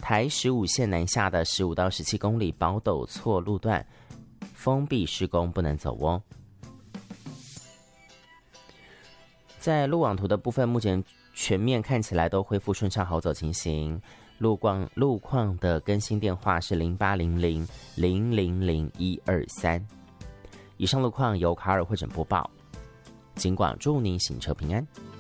台15线南下的15到17公里宝斗错路段封闭施工，不能走哦。在路网图的部分，目前全面看起来都恢复顺畅好走情形。路况的更新电话是0800000123。以上路况由卡尔会诊播报，警广祝您行车平安。